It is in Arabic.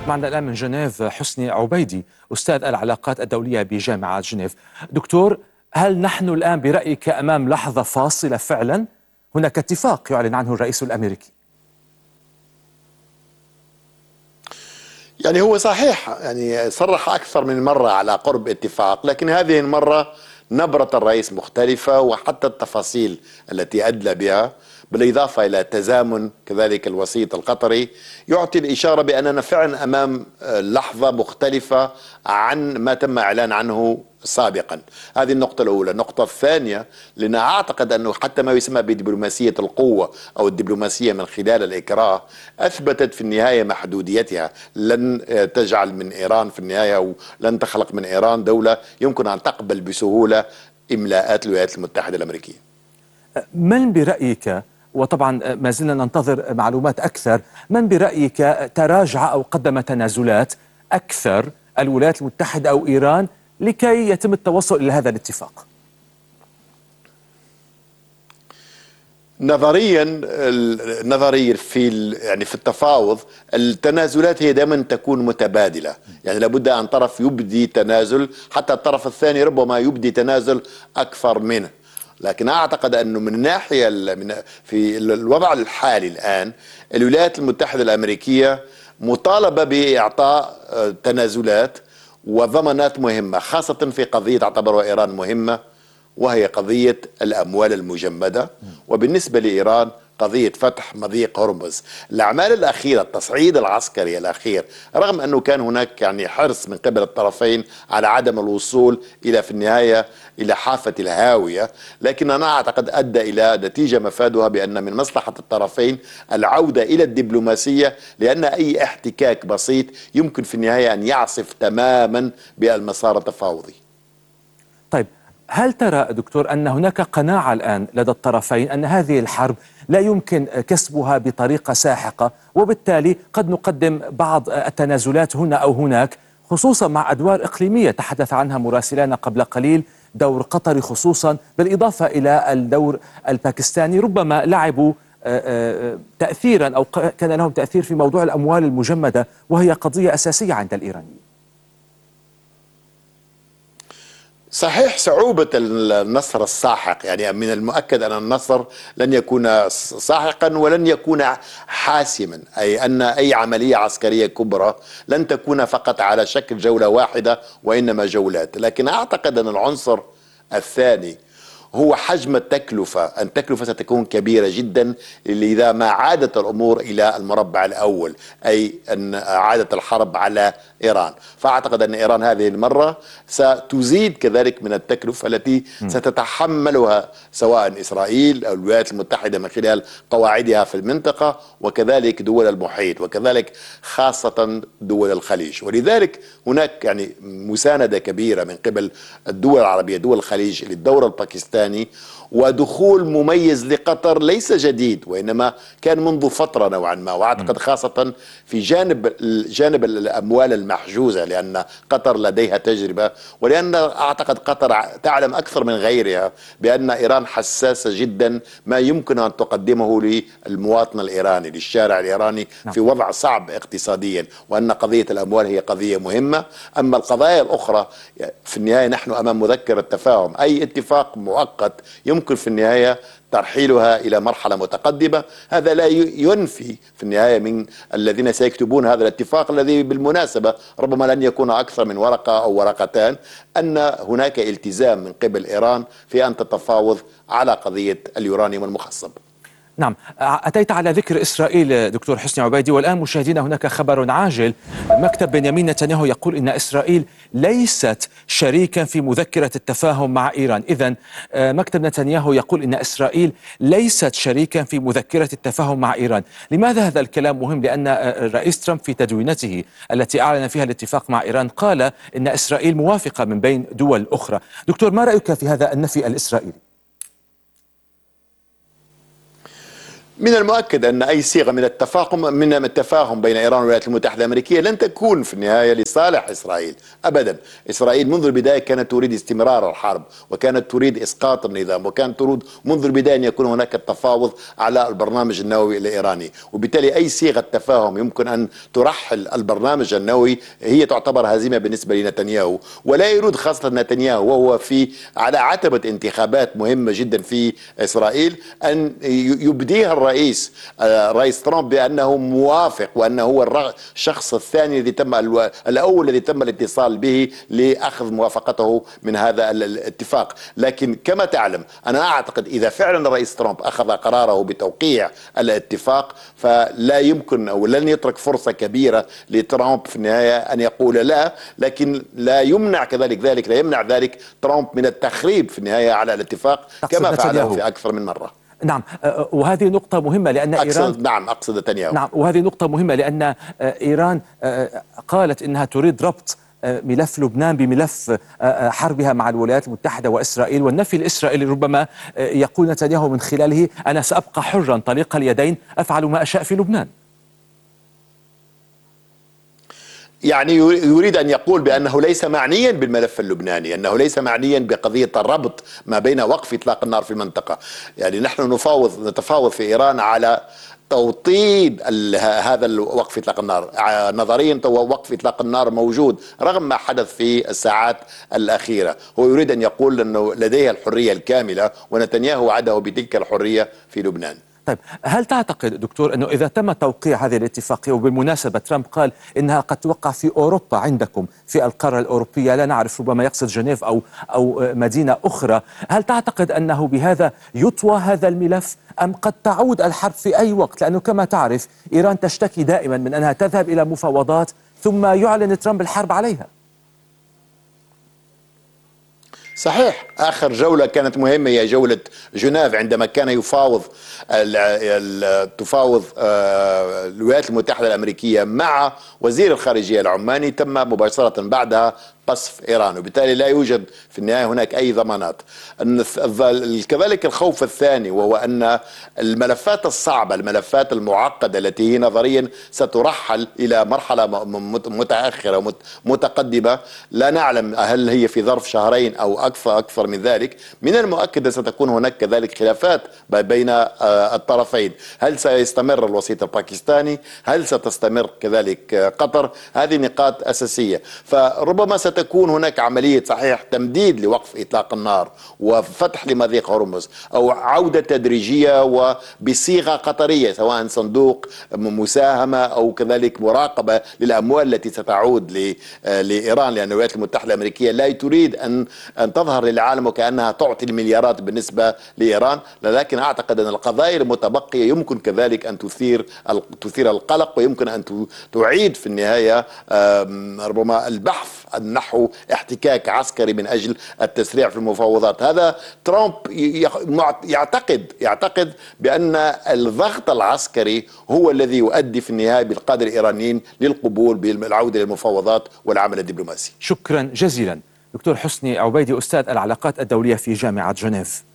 معنا الآن من جنيف حسني عبيدي أستاذ العلاقات الدولية بجامعة جنيف. دكتور، هل نحن الآن برأيك أمام لحظة فاصلة فعلا؟ هناك اتفاق يعلن عنه الرئيس الأمريكي. يعني هو صحيح، صرح أكثر من مرة على قرب اتفاق، لكن هذه المرة نبرة الرئيس مختلفة، وحتى التفاصيل التي أدلى بها بالإضافة إلى تزامن كذلك الوسيط القطري يعطي الإشارة بأننا فعلا أمام لحظة مختلفة عن ما تم إعلان عنه سابقا. هذه النقطة الأولى. النقطة الثانية، لأن أعتقد أنه حتى ما يسمى بدبلوماسية القوة أو الدبلوماسية من خلال الإكراه أثبتت في النهاية محدوديتها. لن تجعل من إيران في النهاية، أو لن تخلق من إيران دولة يمكن أن تقبل بسهولة إملاءات الولايات المتحدة الأمريكية. من برأيك، وطبعا ما زلنا ننتظر معلومات أكثر، من برأيك تراجع أو قدم تنازلات أكثر، الولايات المتحدة أو إيران، لكي يتم التوصل إلى هذا الاتفاق؟ نظريا في التفاوض التنازلات هي دائما تكون متبادلة. يعني لابد أن طرف يبدي تنازل حتى الطرف الثاني ربما يبدي تنازل أكثر منه. لكن أعتقد أنه من الناحية في الوضع الحالي الآن الولايات المتحدة الأمريكية مطالبة بإعطاء تنازلات وضمانات مهمة، خاصة في قضية تعتبرها إيران مهمة، وهي قضية الأموال المجمدة، وبالنسبة لإيران قضية فتح مضيق هرمز. الأعمال الأخيرة، التصعيد العسكري الأخير، رغم أنه كان هناك حرص من قبل الطرفين على عدم الوصول إلى في النهاية إلى حافة الهاوية، لكن أنا أعتقد أدى إلى نتيجة مفادها بأن من مصلحة الطرفين العودة إلى الدبلوماسية، لأن أي احتكاك بسيط يمكن في النهاية أن يعصف تماما بالمسار التفاوضي. طيب، هل ترى دكتور أن هناك قناعة الآن لدى الطرفين أن هذه الحرب لا يمكن كسبها بطريقة ساحقة، وبالتالي قد نقدم بعض التنازلات هنا أو هناك، خصوصا مع أدوار إقليمية تحدث عنها مراسلانا قبل قليل، دور قطري خصوصا، بالإضافة إلى الدور الباكستاني، ربما لعبوا تأثيرا أو كان لهم تأثير في موضوع الأموال المجمدة، وهي قضية أساسية عند الإيرانيين. صحيح صعوبة النصر الساحق، يعني من المؤكد أن النصر لن يكون ساحقا ولن يكون حاسما، أي أن أي عملية عسكرية كبرى لن تكون فقط على شكل جولة واحدة وإنما جولات. لكن أعتقد أن العنصر الثاني هو حجم التكلفة. التكلفة ستكون كبيرة جدا إذا ما عادت الأمور إلى المربع الأول، أي أن عادت الحرب على إيران. فأعتقد أن إيران هذه المرة ستزيد كذلك من التكلفة التي ستتحملها سواء إسرائيل أو الولايات المتحدة من خلال قواعدها في المنطقة، وكذلك دول المحيط، وكذلك خاصة دول الخليج. ولذلك هناك مساندة كبيرة من قبل الدول العربية، دول الخليج، للدور الباكستاني، ودخول مميز لقطر ليس جديد وإنما كان منذ فترة نوعا ما. وأعتقد خاصة في جانب الأموال المحجوزة، لأن قطر لديها تجربة، ولأن أعتقد قطر تعلم أكثر من غيرها بأن إيران حساسة جدا ما يمكن أن تقدمه للمواطن الإيراني، للشارع الإيراني في وضع صعب اقتصاديا، وأن قضية الأموال هي قضية مهمة. أما القضايا الأخرى في النهاية نحن أمام مذكرة تفاهم، أي اتفاق مؤقت يمكن في النهاية ترحيلها إلى مرحلة متقدمة. هذا لا ينفي في النهاية من الذين سيكتبون هذا الاتفاق، الذي بالمناسبة ربما لن يكون أكثر من ورقة أو ورقتان، أن هناك التزام من قبل إيران في أن تتفاوض على قضية اليورانيوم المخصب. نعم، أتيت على ذكر إسرائيل دكتور حسني عبيدي، والآن مشاهدينا هناك خبر عاجل. مكتب بنيامين نتنياهو يقول إن إسرائيل ليست شريكا في مذكرة التفاهم مع إيران. إذن مكتب نتنياهو يقول إن إسرائيل ليست شريكا في مذكرة التفاهم مع إيران. لماذا هذا الكلام مهم؟ لأن الرئيس ترامب في تدوينته التي أعلن فيها الاتفاق مع إيران قال إن إسرائيل موافقة من بين دول أخرى. دكتور، ما رأيك في هذا النفي الإسرائيلي؟ من المؤكد أن أي صيغة من التفاهم بين إيران والولايات المتحدة الأمريكية لن تكون في النهاية لصالح إسرائيل أبدا. إسرائيل منذ البداية كانت تريد استمرار الحرب، وكانت تريد إسقاط النظام، وكانت تريد منذ البداية أن يكون هناك التفاوض على البرنامج النووي الإيراني، وبالتالي أي صيغة تفاهم يمكن أن ترحل البرنامج النووي هي تعتبر هزيمة بالنسبة لنتنياهو. ولا يريد خاصة نتنياهو وهو على عتبة انتخابات مهمة جدا في إسرائيل أن يبديها الرئيس ترامب بأنه موافق، وأنه هو الشخص الثاني الأول الذي تم الاتصال به لأخذ موافقته من هذا الاتفاق. لكن كما تعلم أنا أعتقد إذا فعلا الرئيس ترامب أخذ قراره بتوقيع الاتفاق فلا يمكن أو لن يترك فرصة كبيرة لترامب في النهاية أن يقول لا، لكن لا يمنع ذلك ترامب من التخريب في النهاية على الاتفاق كما فعله في أكثر من مرة. نعم، وهذه نقطة مهمة لأن إيران أقصد نتنياهو. نعم، وهذه نقطة مهمة لأن إيران قالت إنها تريد ربط ملف لبنان بملف حربها مع الولايات المتحدة وإسرائيل، والنفي الإسرائيلي ربما يقول نتنياهو من خلاله أنا سأبقى حرا طليق اليدين أفعل ما أشاء في لبنان. يعني يريد أن يقول بأنه ليس معنيا بالملف اللبناني، أنه ليس معنيا بقضية الربط ما بين وقف إطلاق النار في المنطقة. يعني نحن نتفاوض في إيران على توطيد هذا الوقف إطلاق النار. نظريا وقف إطلاق النار موجود رغم ما حدث في الساعات الأخيرة. هو يريد أن يقول أنه لديه الحرية الكاملة، ونتنياهو وعده بتلك الحرية في لبنان. طيب، هل تعتقد دكتور أنه إذا تم توقيع هذه الاتفاقية، وبالمناسبة ترامب قال إنها قد توقع في أوروبا عندكم في القارة الأوروبية، لا نعرف ربما يقصد جنيف أو مدينة أخرى، هل تعتقد أنه بهذا يطوى هذا الملف أم قد تعود الحرب في أي وقت؟ لأنه كما تعرف إيران تشتكي دائما من أنها تذهب إلى مفاوضات ثم يعلن ترامب الحرب عليها. صحيح، آخر جولة كانت مهمة هي جولة جنيف، عندما كان تفاوض الولايات المتحدة الأمريكية مع وزير الخارجية العماني، تم مباشرة بعدها قصف إيران، وبالتالي لا يوجد في النهاية هناك أي ضمانات. كذلك الخوف الثاني وهو أن الملفات الصعبة، الملفات المعقدة التي هي نظريا سترحل إلى مرحلة متأخرة متقدمة، لا نعلم هل هي في ظرف شهرين أو أكثر من ذلك. من المؤكد ستكون هناك كذلك خلافات بين الطرفين. هل سيستمر الوسيط الباكستاني؟ هل ستستمر كذلك قطر؟ هذه نقاط أساسية. فربما ستكون هناك عملية صحيح تمديد لوقف إطلاق النار وفتح لمضيق هرمز، أو عودة تدريجية وبصيغة قطرية، سواء صندوق مساهمة أو كذلك مراقبة للأموال التي ستعود لإيران، لأن الولايات المتحدة الأمريكية لا تريد أن تظهر للعالم وكأنها تعطي المليارات بالنسبة لإيران. لكن أعتقد أن القضايا المتبقية يمكن كذلك أن تثير القلق، ويمكن أن تعيد في النهاية ربما البحث نحو احتكاك عسكري من أجل التسريع في المفاوضات. هذا ترامب يعتقد بأن الضغط العسكري هو الذي يؤدي في النهاية بالقادة الإيرانيين للقبول بالعودة للمفاوضات والعمل الدبلوماسي. شكرا جزيلا دكتور حسني عبيدي، أستاذ العلاقات الدولية في جامعة جنيف.